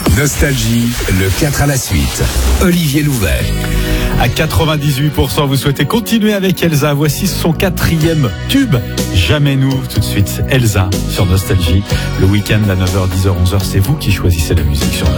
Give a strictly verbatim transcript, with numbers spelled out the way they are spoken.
Nostalgie, le quatre à la suite. Olivier Louvet. À quatre-vingt-dix-huit pour cent, vous souhaitez continuer avec Elsa. Voici son quatrième tube. Jamais nous. Tout de suite, Elsa sur Nostalgie. Le week-end à neuf heures, dix heures, onze heures, c'est vous qui choisissez la musique sur Nostalgie.